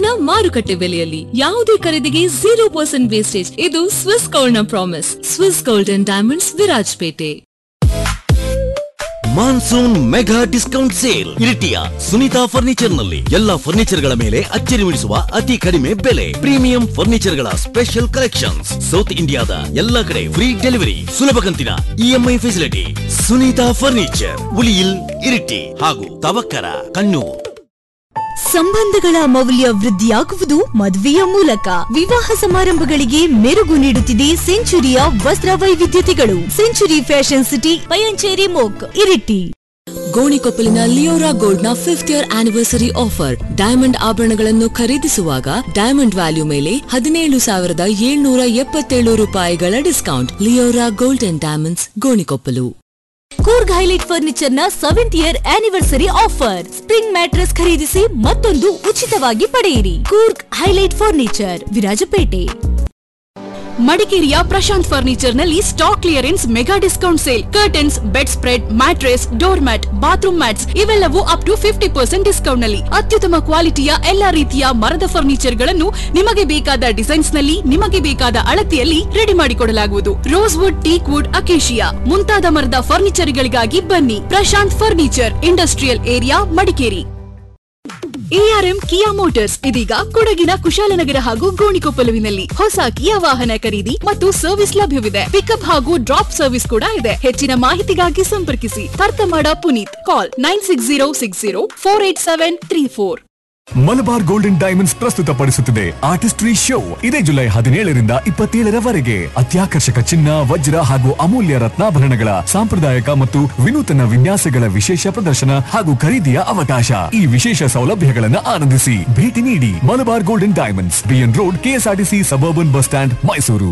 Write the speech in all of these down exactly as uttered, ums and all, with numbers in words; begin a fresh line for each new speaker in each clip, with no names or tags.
ಕೇವಲ ಮಾರುಕಟ್ಟೆ ಬೆಲೆಯಲ್ಲಿ ಯಾವುದೇ ಖರೀದಿಗೆ ಜೀರೋ ಪರ್ಸೆಂಟ್ ವೇಸ್ಟೇಜ್. ಇದು ಸ್ವಿಸ್ ಗೋಲ್ಡ್ ನ promise. Swiss gold and diamonds, Virajpet.
Monsoon mega discount sale ಇರಿಟಿಯ Sunita furniture ನಲ್ಲಿ ಎಲ್ಲಾ ಫರ್ನಿಚರ್ ಗಳ ಮೇಲೆ ಅಚ್ಚರಿ ಮೂಡಿಸುವ ಅತಿ ಕಡಿಮೆ ಬೆಲೆ. ಪ್ರೀಮಿಯಂ ಫರ್ನಿಚರ್ ಗಳ ಸ್ಪೆಷಲ್ ಕಲೆಕ್ಷನ್ಸ್. ಸೌತ್ ಇಂಡಿಯಾದ ಎಲ್ಲಾ ಕಡೆ ಫ್ರೀ ಡೆಲಿವರಿ, ಸುಲಭ ಕಂತಿನ EMI facility. Sunita furniture, Uliyil, Iritty ಹಾಗೂ ತವಕ್ಕರ, ಕಣ್ಣೂರ್.
ಸಂಬಂಧಗಳ ಮೌಲ್ಯ ವೃದ್ಧಿಯಾಗುವುದು ಮದುವೆಯ ಮೂಲಕ. ವಿವಾಹ ಸಮಾರಂಭಗಳಿಗೆ ಮೆರುಗು ನೀಡುತ್ತಿದೆ ಸೆಂಚುರಿಯ ವಸ್ತ್ರ ವೈವಿಧ್ಯತೆಗಳು. Century fashion city, Payanchery ಮೋಕ್, Iritty.
ಗೋಣಿಕೊಪ್ಪಲಿನ Leora gold ನ fifth year anniversary offer. Diamond ಆಭರಣಗಳನ್ನು ಖರೀದಿಸುವಾಗ ಡೈಮಂಡ್ ವ್ಯಾಲ್ಯೂ ಮೇಲೆ ಹದಿನೇಳು ಸಾವಿರದ ಏಳ್ನೂರ ಎಪ್ಪತ್ತೇಳು ರೂಪಾಯಿಗಳ discount. Leora gold and diamonds, Gonikoppal.
Coorg highlight furniture ನ seventh year anniversary offer. Spring mattress ಖರೀದಿಸಿ ಮತ್ತೊಂದು ಉಚಿತವಾಗಿ ಪಡೆಯಿರಿ. Coorg highlight furniture, Virajpet.
ಮಡಿಕೇರಿಯ ಪ್ರಶಾಂತ್ ಫರ್ನಿಚರ್ ನಲ್ಲಿ stock clearance mega discount sale. Curtains, bed spread, mattress, door mat, bathroom mats ಇವೆಲ್ಲವೂ up to fifty percent discount ನಲ್ಲಿ. ಅತ್ಯುತ್ತಮ ಕ್ವಾಲಿಟಿಯ ಎಲ್ಲಾ ರೀತಿಯ ಮರದ ಫರ್ನಿಚರ್ ಗಳನ್ನು ನಿಮಗೆ ಬೇಕಾದ ಡಿಸೈನ್ಸ್ ನಲ್ಲಿ, ನಿಮಗೆ ಬೇಕಾದ ಅಳತೆಯಲ್ಲಿ ರೆಡಿ ಮಾಡಿಕೊಡಲಾಗುವುದು. Rose wood, teak wood, acacia ಮುಂತಾದ ಮರದ ಫರ್ನಿಚರ್ ಗಳಿಗಾಗಿ ಬನ್ನಿ. Prashant furniture, industrial area, Madikeri. ARM ಕಿಯಾ ಮೋಟಾರ್ಸ್ ಇದೀಗ ಕೊಡಗಿನ ಕುಶಾಲನಗರ ಹಾಗೂ ಗೋಣಿಕೊಪ್ಪಲುವಿನಲ್ಲಿ ಹೊಸ ಕಿಯಾ ವಾಹನ ಖರೀದಿ ಮತ್ತು ಸರ್ವಿಸ್ ಲಭ್ಯವಿದೆ. ಪಿಕಪ್ ಹಾಗೂ ಡ್ರಾಪ್ ಸರ್ವಿಸ್ ಕೂಡ ಇದೆ. ಹೆಚ್ಚಿನ ಮಾಹಿತಿಗಾಗಿ ಸಂಪರ್ಕಿಸಿ ತರ್ತಮಾಡ ಪುನೀತ್. ಕಾಲ್ nine six zero six zero four eight seven three four.
Malabar golden diamonds ಪ್ರಸ್ತುತಪಡಿಸುತ್ತಿದೆ artistry show. ಇದೇ ಜುಲೈ ಹದಿನೇಳರಿಂದ ಇಪ್ಪತ್ತೇಳರವರೆಗೆ ಅತ್ಯಾಕರ್ಷಕ ಚಿನ್ನ, ವಜ್ರ ಹಾಗೂ ಅಮೂಲ್ಯ ರತ್ನಾಭರಣಗಳ ಸಾಂಪ್ರದಾಯಿಕ ಮತ್ತು ವಿನೂತನ ವಿನ್ಯಾಸಗಳ ವಿಶೇಷ ಪ್ರದರ್ಶನ ಹಾಗೂ ಖರೀದಿಯ ಅವಕಾಶ. ಈ ವಿಶೇಷ ಸೌಲಭ್ಯಗಳನ್ನು ಆನಂದಿಸಿ. ಭೇಟಿ ನೀಡಿ Malabar golden diamonds, B N road, KSRTC suburban bus stand, Mysuru.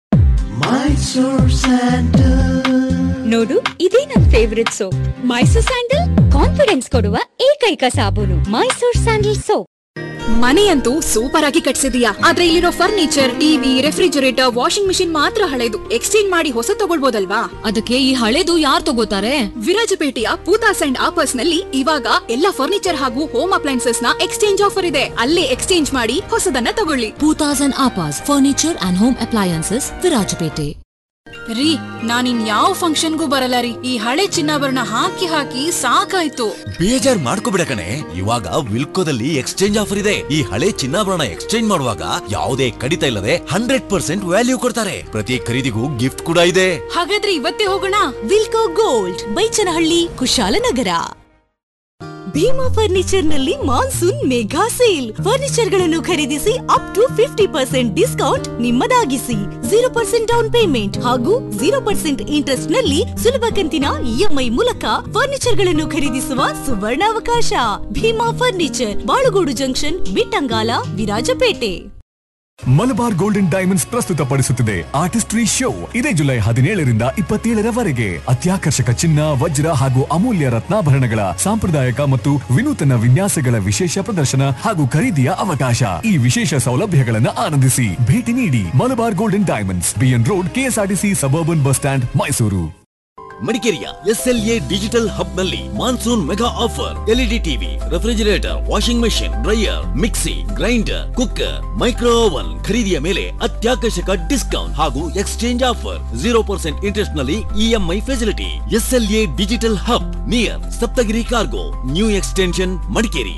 ನೋಡು, ಇದೇ ನನ್ favourite soap. Mysore sandal confidence ಕೊಡುವ ಏಕೈಕ ಸಾಬೂನು. Mysore sandal soap.
ಮನೆಯಂತೂ ಸೂಪರ್ ಆಗಿ ಕಟ್ಸಿದೀಯಾ, ಆದ್ರೆ ಇಲ್ಲಿರೋ furniture, TV, refrigerator, washing machine ಮಾತ್ರ ಹಳೆದು. ಎಕ್ಸ್ಚೇಂಜ್ ಮಾಡಿ ಹೊಸ ತಗೊಳ್ಬೋದಲ್ವಾ?
ಅದಕ್ಕೆ ಈ ಹಳೆದು ಯಾರು ತಗೋತಾರೆ?
ವಿರಾಜಪೇಟೆಯ ಪೂತಾಸ್ ಅಂಡ್ ಆಪರ್ಸ್ ನಲ್ಲಿ ಇವಾಗ ಎಲ್ಲ ಫರ್ನಿಚರ್ ಹಾಗೂ ಹೋಮ್ ಅಪ್ಲೈನ್ಸಸ್ ನ ಎಕ್ಸ್ಚೇಂಜ್ ಆಫರ್ ಇದೆ. ಅಲ್ಲೇ ಎಕ್ಸ್ಚೇಂಜ್ ಮಾಡಿ ಹೊಸದನ್ನ ತಗೊಳ್ಳಿ.
Poothas and ಆಪರ್ಸ್ furniture and home appliances, Virajpet.
ರೀ, ನಾನಿನ್ ಯಾವ ಫಂಕ್ಷನ್ಗೂ ಬರಲ್ಲ ರೀ. ಈ ಹಳೆ ಚಿನ್ನಾಭರಣ ಹಾಕಿ ಹಾಕಿ ಸಾಕಾಯ್ತು.
ಬೇಜಾರ್ ಮಾಡ್ಕೋಬಿಡ ಕಣೆ, ಇವಾಗ ವಿಲ್ಕೋದಲ್ಲಿ ಎಕ್ಸ್ಚೇಂಜ್ ಆಫರ್ ಇದೆ. ಈ ಹಳೆ ಚಿನ್ನಾಭರಣ ಎಕ್ಸ್ಚೇಂಜ್ ಮಾಡುವಾಗ ಯಾವುದೇ ಕಡಿತ ಇಲ್ಲದೆ ಹಂಡ್ರೆಡ್ ಪರ್ಸೆಂಟ್ ವ್ಯಾಲ್ಯೂ ಕೊಡ್ತಾರೆ. ಪ್ರತಿ ಖರೀದಿಗೂ ಗಿಫ್ಟ್ ಕೂಡ ಇದೆ.
ಹಾಗಾದ್ರೆ ಇವತ್ತೇ ಹೋಗೋಣ.
ವಿಲ್ಕೋ ಗೋಲ್ಡ್, ಬೈಚನಹಳ್ಳಿ, ಕುಶಾಲನಗರ. ಭೀಮಾ ಫರ್ನಿಚರ್ ನಲ್ಲಿ ಮಾನ್ಸೂನ್ ಮೆಗಾ ಸೇಲ್. ಫರ್ನಿಚರ್ ಗಳನ್ನು ಖರೀದಿಸಿ up to fifty percent discount ನಿಮ್ಮದಾಗಿಸಿ. Zero percent down payment ಹಾಗೂ ಜೀರೋ ಪರ್ಸೆಂಟ್ ಇಂಟ್ರೆಸ್ಟ್ ನಲ್ಲಿ ಸುಲಭ ಕಂತಿನ ಇಎಂಐ ಮೂಲಕ ಫರ್ನಿಚರ್ ಗಳನ್ನು ಖರೀದಿಸುವ ಸುವರ್ಣಾವಕಾಶ. Bima furniture, Balugodu junction, Bittangala, Virajpet.
Malabar golden diamonds ಪ್ರಸ್ತುತಪಡಿಸುತ್ತಿದೆ artistry show. ಇದೇ ಜುಲೈ ಹದಿನೇಳರಿಂದ ಇಪ್ಪತ್ತೇಳರವರೆಗೆ ಅತ್ಯಾಕರ್ಷಕ ಚಿನ್ನ, ವಜ್ರ ಹಾಗೂ ಅಮೂಲ್ಯ ರತ್ನಾಭರಣಗಳ ಸಾಂಪ್ರದಾಯಿಕ ಮತ್ತು ವಿನೂತನ ವಿನ್ಯಾಸಗಳ ವಿಶೇಷ ಪ್ರದರ್ಶನ ಹಾಗೂ ಖರೀದಿಯ ಅವಕಾಶ. ಈ ವಿಶೇಷ ಸೌಲಭ್ಯಗಳನ್ನು ಆನಂದಿಸಿ. ಭೇಟಿ ನೀಡಿ Malabar golden diamonds, B N road, KSRTC suburban bus stand, Mysuru.
ಮಡಿಕೇರಿಯ ಎಸ್ಎಲ್ಎ ಡಿಜಿಟಲ್ ಹಬ್ ನಲ್ಲಿ monsoon mega offer. LED TV, refrigerator, washing machine, dryer, mixie, grinder, cooker, micro oven ಖರೀದಿಯ ಮೇಲೆ ಅತ್ಯಾಕರ್ಷಕ ಡಿಸ್ಕೌಂಟ್ ಹಾಗೂ exchange offer. Zero percent interest ನಲ್ಲಿ EMI facility. SLA digital hub near Saptagiri cargo, new extension, Madikeri.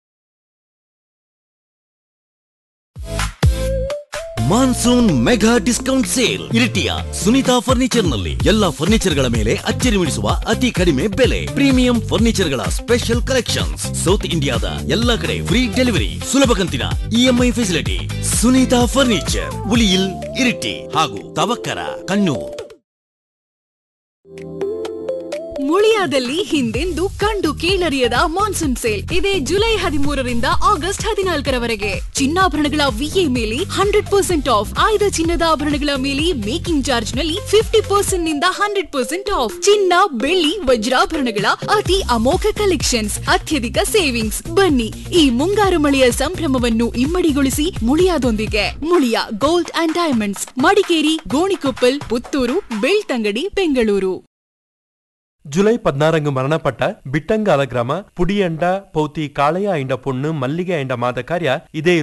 Monsoon mega discount sale ಇರಿಟಿಯ Sunita furniture ನಲ್ಲಿ ಎಲ್ಲಾ furniture ಗಳ ಮೇಲೆ ಅಚ್ಚರಿ ಮೂಡಿಸುವ ಅತಿ ಕಡಿಮೆ ಬೆಲೆ. ಪ್ರೀಮಿಯಂ ಫರ್ನಿಚರ್ ಗಳ ಸ್ಪೆಷಲ್ ಕಲೆಕ್ಷನ್ಸ್. ಸೌತ್ ಇಂಡಿಯಾದ ಎಲ್ಲಾ ಕಡೆ ಫ್ರೀ ಡೆಲಿವರಿ, ಸುಲಭ ಕಂತಿನ EMI facility. Sunita furniture, Uliyil, Iritty ಹಾಗೂ ತವಕ್ಕರ, ಕಣ್ಣೂರ್.
ಮುಳಿಯಾದಲ್ಲಿ ಹಿಂದೆಂದು ಕಂಡು ಕೇಳರಿಯದ ಮಾನ್ಸೂನ್ ಸೇಲ್ ಇದೆ. ಜುಲೈ ಹದಿಮೂರರಿಂದ ಆಗಸ್ಟ್ ಹದಿನಾಲ್ಕರವರೆಗೆ ಚಿನ್ನಾಭರಣಗಳ ವಿಎ ಮೇಲೆ ಹಂಡ್ರೆಡ್ ಪರ್ಸೆಂಟ್ ಆಫ್. ಆಯ್ದ ಚಿನ್ನದ ಆಭರಣಗಳ ಮೇಲೆ ಮೇಕಿಂಗ್ ಚಾರ್ಜ್ ನಲ್ಲಿ ಫಿಫ್ಟಿ ಪರ್ಸೆಂಟ್ ನಿಂದ ಹಂಡ್ರೆಡ್ ಪರ್ಸೆಂಟ್ ಆಫ್. ಚಿನ್ನ, ಬೆಳ್ಳಿ, ವಜ್ರಾಭರಣಗಳ ಅತಿ ಅಮೋಘ ಕಲೆಕ್ಷನ್ಸ್, ಅತ್ಯಧಿಕ ಸೇವಿಂಗ್ಸ್. ಬನ್ನಿ, ಈ ಮುಂಗಾರು ಮಳೆಯ ಸಂಭ್ರಮವನ್ನು ಇಮ್ಮಡಿಗೊಳಿಸಿ ಮುಳಿಯಾದೊಂದಿಗೆ. Muliya gold and diamonds, Madikeri, Gonikoppal, Puttur, Belthangady, Bengaluru.
July பதினாறு மரணப்பட்ட பிட்டங்கால கிராம புடியண்ட பௌத்தி காளையா ஐண்ட பொண்ணு மல்லிகை ஐண்ட மாத கார்ய இதே